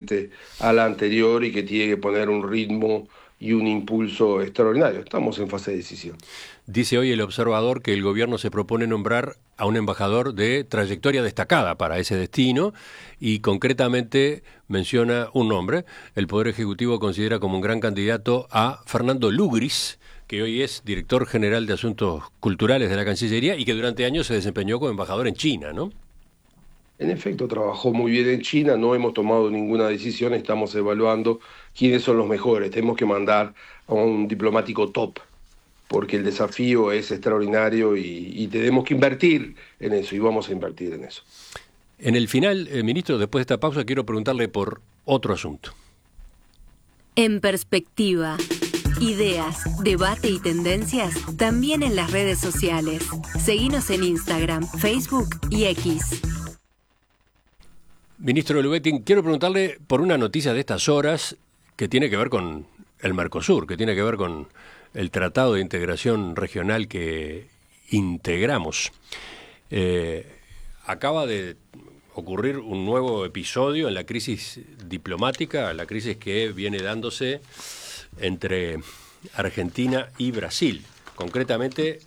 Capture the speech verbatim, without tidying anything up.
diferente a la anterior y que tiene que poner un ritmo y un impulso extraordinario. Estamos en fase de decisión. Dice hoy el observador que el gobierno se propone nombrar a un embajador de trayectoria destacada para ese destino y concretamente menciona un nombre. El Poder Ejecutivo considera como un gran candidato a Fernando Lugris, que hoy es director general de Asuntos Culturales de la Cancillería y que durante años se desempeñó como embajador en China, ¿no? En efecto, trabajó muy bien en China, no hemos tomado ninguna decisión, estamos evaluando quiénes son los mejores. Tenemos que mandar a un diplomático top, porque el desafío es extraordinario y, y tenemos que invertir en eso, y vamos a invertir en eso. En el final, eh, ministro, después de esta pausa, quiero preguntarle por otro asunto. En perspectiva, ideas, debate y tendencias también en las redes sociales. Seguinos en Instagram, Facebook y X. Ministro Lubettin, quiero preguntarle por una noticia de estas horas que tiene que ver con el Mercosur, que tiene que ver con el Tratado de Integración Regional que integramos. Eh, acaba de ocurrir un nuevo episodio en la crisis diplomática, la crisis que viene dándose entre Argentina y Brasil. Concretamente,